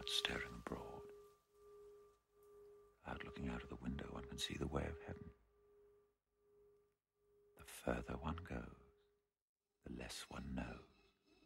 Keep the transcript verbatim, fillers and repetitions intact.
clouds staring abroad. Out looking out of the window, one can see the way of heaven. The further one goes, the less one knows.